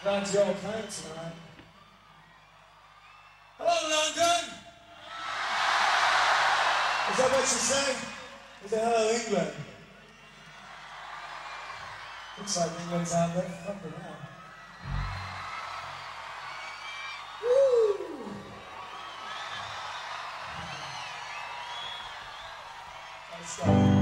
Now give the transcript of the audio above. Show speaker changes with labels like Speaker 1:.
Speaker 1: Glad you all came tonight. Hello, London! Is that what you say? Is it hello, England? Looks like England's out there. Fucking hell. Woo! Let's go.